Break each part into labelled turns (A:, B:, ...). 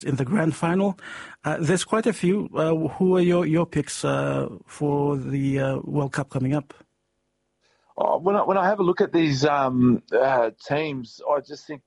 A: in the grand final. There's quite a few. Who are your picks for the World Cup coming up?
B: When I have a look at these teams, I just think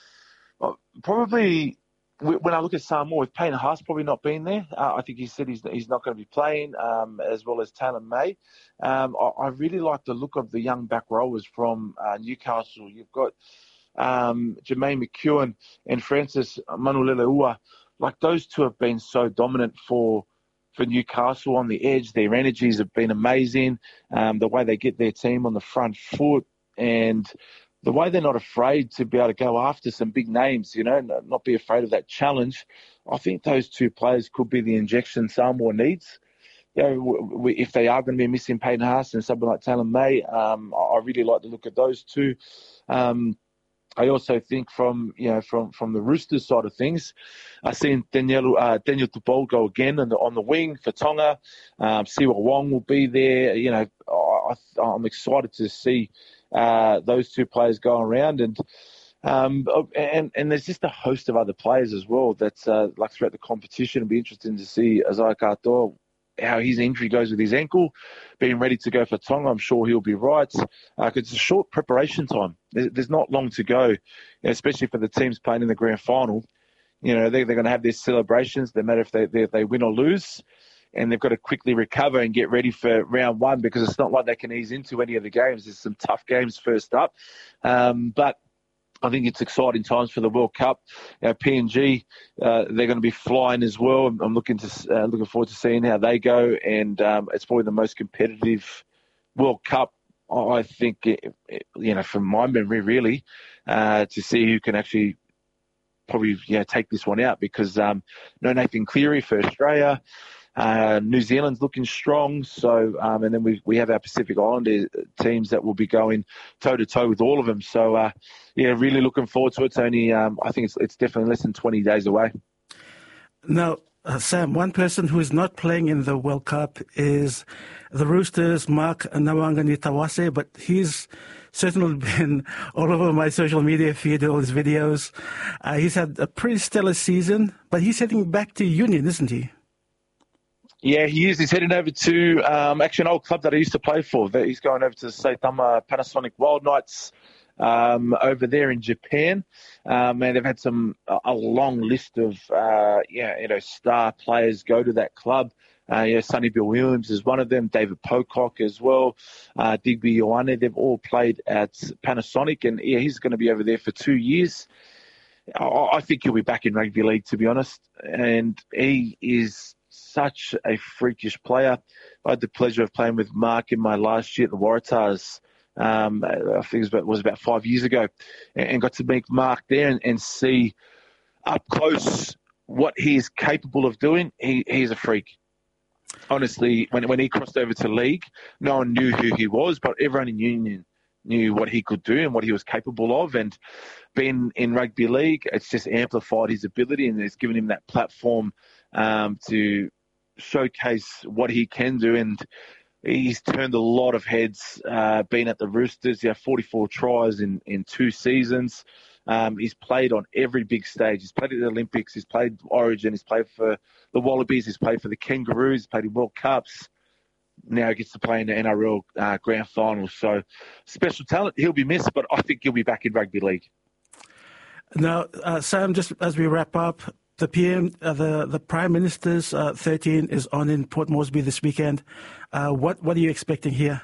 B: probably when I look at Samoa, with Payne Haas probably not being there, I think he said he's not going to be playing, as well as Talon May. I really like the look of the young back rowers from Newcastle. You've got Jermaine McEwen and Francis Manuleleua. Like, those two have been so dominant for Newcastle on the edge. Their energies have been amazing. The way they get their team on the front foot, and the way they're not afraid to be able to go after some big names, not be afraid of that challenge. I think those two players could be the injection Samoa needs. If they are going to be missing Payne Haas and someone like Talon May, I really like the look at those two. I also think from the Roosters side of things, I've seen Daniel Tupou go again on the wing for Tonga. Siwa Wong will be there. I'm excited to see those two players go around, and there's just a host of other players as well that's throughout the competition. It'll be interesting to see Isaiah Katoa, how his injury goes with his ankle, being ready to go for Tonga. I'm sure he'll be right. Because it's a short preparation time. There's not long to go, especially for the teams playing in the grand final. They're going to have their celebrations, no matter if they win or lose, and they've got to quickly recover and get ready for round one, because it's not like they can ease into any of the games. There's some tough games first up. But I think it's exciting times for the World Cup. PNG, they're going to be flying as well. I'm looking forward to seeing how they go, and it's probably the most competitive World Cup, I think, from my memory, really, to see who can actually probably take this one out, because no Nathan Cleary for Australia. New Zealand's looking strong, so and then we have our Pacific Islander teams that will be going toe-to-toe with all of them. So, really looking forward to it. It's only, I think it's definitely less than 20 days away.
A: Now, Sam, one person who is not playing in the World Cup is the Roosters' Mark Nawaqanitawase, but he's certainly been all over my social media feed, all his videos. He's had a pretty stellar season, but he's heading back to Union, isn't he?
B: Yeah, he is. He's heading over to actually an old club that I used to play for. He's going over to Saitama Panasonic Wild Knights over there in Japan. And they've had a long list of star players go to that club. Sonny Bill Williams is one of them. David Pocock as well. Digby Ioane. They've all played at Panasonic, and he's going to be over there for 2 years. I think he'll be back in rugby league, to be honest. And he is such a freakish player. I had the pleasure of playing with Mark in my last year at the Waratahs. I think it was about 5 years ago, and got to meet Mark there and see up close what he is capable of doing. He's a freak. Honestly, when he crossed over to league, no one knew who he was, but everyone in Union knew what he could do and what he was capable of. And being in rugby league, it's just amplified his ability, and it's given him that platform to showcase what he can do. And he's turned a lot of heads, been at the Roosters. 44 tries in 2 seasons. He's played on every big stage. He's played at the Olympics. He's played Origin. He's played for the Wallabies. He's played for the Kangaroos. He's played in World Cups. Now he gets to play in the NRL grand final. So, special talent. He'll be missed, but I think he'll be back in rugby league.
A: Now, Sam, just as we wrap up, the Prime Minister's 13 is on in Port Moresby this weekend. What are you expecting here?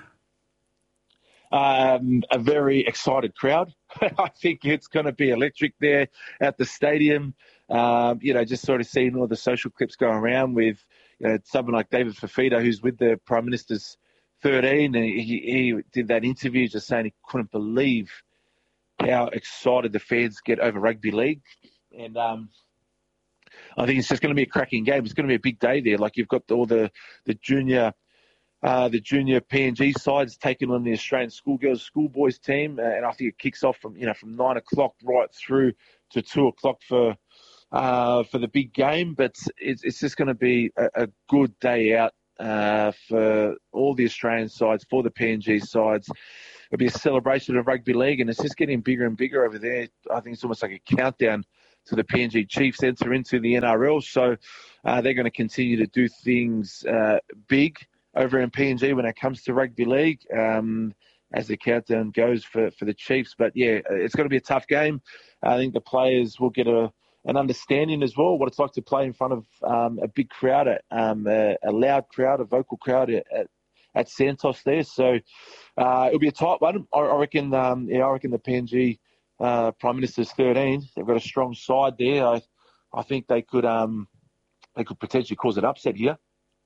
B: A very excited crowd. I think it's going to be electric there at the stadium. Just sort of seeing all the social clips going around with someone like David Fifita, who's with the Prime Minister's 13. And he did that interview just saying he couldn't believe how excited the fans get over rugby league. And I think it's just going to be a cracking game. It's going to be a big day there. Like, you've got all the junior PNG sides taking on the Australian schoolboys team, and I think it kicks off from 9 o'clock right through to 2 o'clock for the big game. But it's just going to be a good day out for all the Australian sides, for the PNG sides. It'll be a celebration of rugby league, and it's just getting bigger and bigger over there. I think it's almost like a countdown to the PNG Chiefs enter into the NRL. So they're going to continue to do things big over in PNG when it comes to rugby league as the countdown goes for the Chiefs. But, yeah, it's going to be a tough game. I think the players will get an understanding as well what it's like to play in front of a big crowd, a loud crowd, a vocal crowd at Santos there. So it'll be a tight one. I reckon the PNG Prime Minister's 13. They've got a strong side there. I think they could potentially cause an upset here.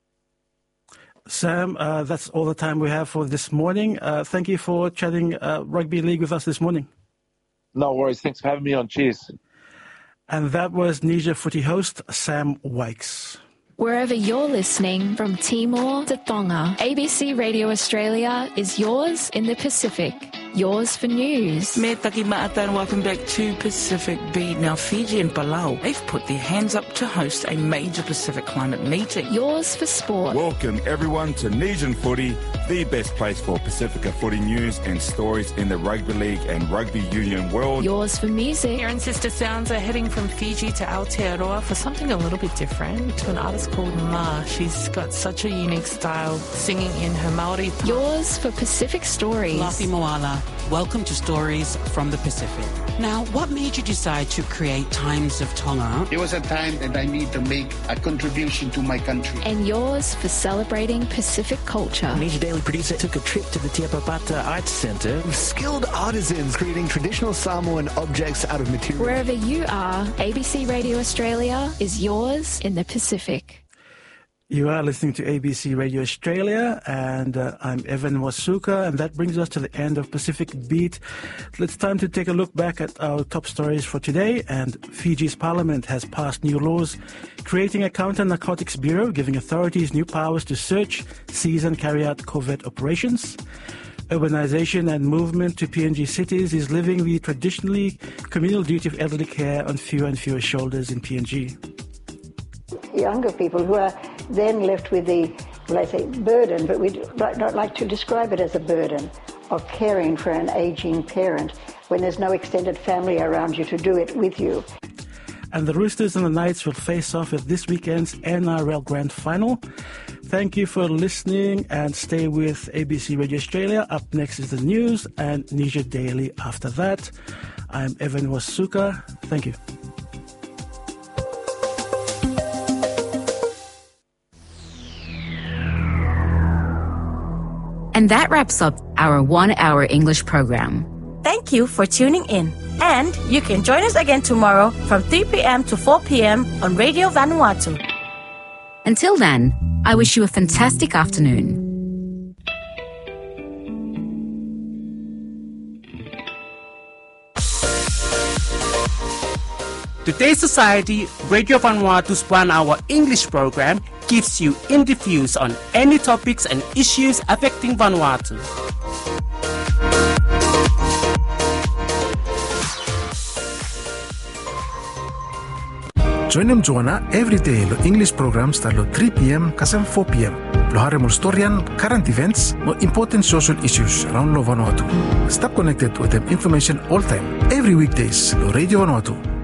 A: Sam, that's all the time we have for this morning. Thank you for chatting rugby league with us this morning.
B: No worries. Thanks for having me on. Cheers.
A: And that was Nija Footy host Sam Wykes.
C: Wherever you're listening, from Timor to Tonga, ABC Radio Australia is yours in the Pacific. Yours for news.
D: Me taki maata and welcome back to Pacific Beat. Now, Fiji and Palau, they've put their hands up to host a major Pacific climate meeting.
C: Yours for sport.
E: Welcome everyone to Nijin Footy, the best place for Pacifica footy news and stories in the rugby league and rugby union world.
C: Yours for music.
F: Here in Sister Sounds are heading from Fiji to Aotearoa for something a little bit different, to an artist called Ma. She's got such a unique style, singing in her Maori.
C: Yours for Pacific Stories.
G: Lafi Moala, welcome to Stories from the Pacific. Now, what made you decide to create Times of Tonga?
H: It was a time that I need to make a contribution to my country.
C: And yours for celebrating Pacific culture.
I: Nija Daily Producer took a trip to the Tiapapata Arts Centre with skilled artisans creating traditional Samoan objects out of material.
C: Wherever you are, ABC Radio Australia is yours in the Pacific.
A: You are listening to ABC Radio Australia, and I'm Evan Wasuka, and that brings us to the end of Pacific Beat. It's time to take a look back at our top stories for today, and Fiji's parliament has passed new laws creating a counter-narcotics bureau, giving authorities new powers to search, seize and carry out covert operations. Urbanization and movement to PNG cities is leaving the traditionally communal duty of elderly care on fewer and fewer shoulders in PNG.
J: Younger people who are then left with the, well, I say burden, but we don't like to describe it as a burden, of caring for an aging parent when there's no extended family around you to do it with you.
A: And the Roosters and the Knights will face off at this weekend's NRL Grand Final. Thank you for listening, and stay with ABC Radio Australia. Up next is the news and Nija Daily after that. I'm Evan Wasuka. Thank you.
K: And that wraps up our 1 hour English program.
L: Thank you for tuning in. And you can join us again tomorrow from 3 p.m. to 4 p.m. on Radio Vanuatu.
K: Until then, I wish you a fantastic afternoon.
M: Today's Society, Radio Vanuatu's 1 hour English program gives you in-depth views on any topics and issues affecting Vanuatu.
N: Join them Joanna every day lo English programs start lo 3 p.m. kasam 4 p.m. Lo hari mo storyan, current events, mo important social issues around lo Vanuatu. Stop connected with them information all time, every weekdays lo Radio Vanuatu.